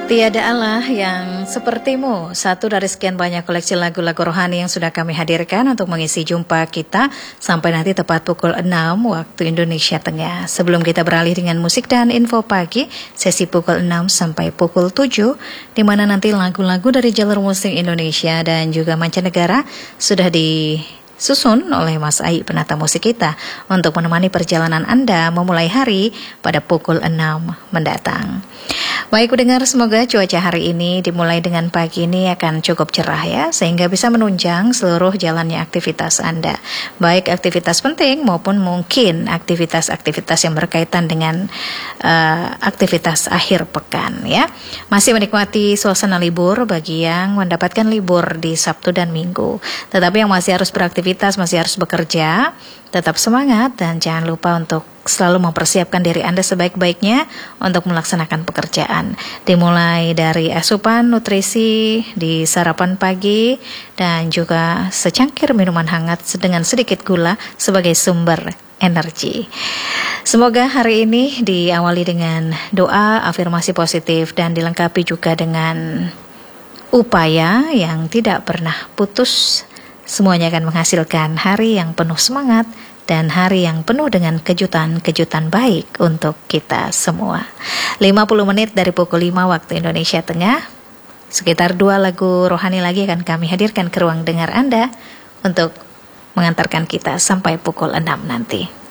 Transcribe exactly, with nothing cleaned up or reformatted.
Tiada Allah yang sepertimu, satu dari sekian banyak koleksi lagu-lagu rohani yang sudah kami hadirkan untuk mengisi jumpa kita sampai nanti tepat pukul enam waktu Indonesia Tengah. Sebelum kita beralih dengan musik dan info pagi, sesi pukul enam sampai pukul tujuh, di mana nanti lagu-lagu dari jalur musik Indonesia dan juga mancanegara sudah di susun oleh Mas Ai, penata musik kita, untuk menemani perjalanan Anda memulai hari pada pukul enam mendatang. Baik pendengar, semoga cuaca hari ini dimulai dengan pagi ini akan cukup cerah ya, sehingga bisa menunjang seluruh jalannya aktivitas Anda, baik aktivitas penting maupun mungkin aktivitas-aktivitas yang berkaitan dengan uh, aktivitas akhir pekan ya. Masih menikmati suasana libur bagi yang mendapatkan libur di Sabtu dan Minggu, tetapi yang masih harus beraktivitas, masih harus bekerja, tetap semangat dan jangan lupa untuk selalu mempersiapkan diri Anda sebaik-baiknya untuk melaksanakan pekerjaan. Dimulai dari asupan nutrisi di sarapan pagi dan juga secangkir minuman hangat dengan sedikit gula sebagai sumber energi. Semoga hari ini diawali dengan doa, afirmasi positif dan dilengkapi juga dengan upaya yang tidak pernah putus. Semuanya akan menghasilkan hari yang penuh semangat dan hari yang penuh dengan kejutan-kejutan baik untuk kita semua. lima puluh menit dari pukul lima waktu Indonesia Tengah, sekitar dua lagu rohani lagi akan kami hadirkan ke ruang dengar Anda untuk mengantarkan kita sampai pukul enam nanti.